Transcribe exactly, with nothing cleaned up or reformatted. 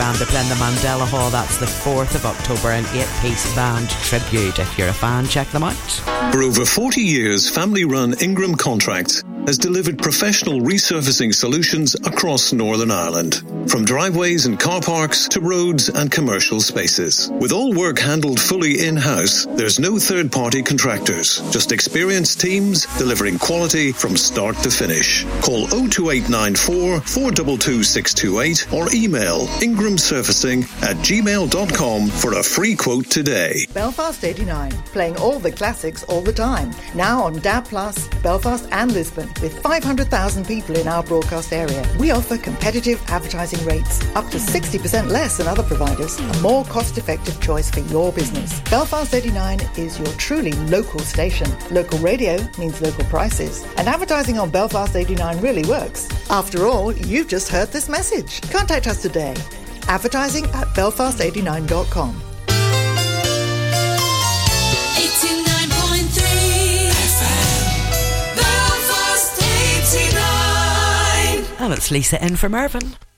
band. They're playing the Mandela Hall. That's the fourth of October, an eight-piece band tribute. If you're a fan, check them out. For over forty years, family-run Ingram Contracts has delivered professional resurfacing solutions across Northern Ireland, from driveways and car parks to roads and commercial spaces. With all work handled fully in-house, there's no third-party contractors, just experienced teams delivering quality from start to finish. Call oh two eight nine four, four two two, six two eight or email ingramsurfacing at gmail dot com for a free quote today. Belfast eighty-nine, playing all the classics all the time. Now on D A B plus, Belfast and Lisbon. With five hundred thousand people in our broadcast area, we offer competitive advertising rates, up to sixty percent less than other providers, a more cost-effective choice for your business. Belfast eighty-nine is your truly local station. Local radio means local prices, and advertising on Belfast eighty-nine really works. After all, you've just heard this message. Contact us today. Advertising at belfast eighty-nine dot com. And it's Lisa in from Irvine.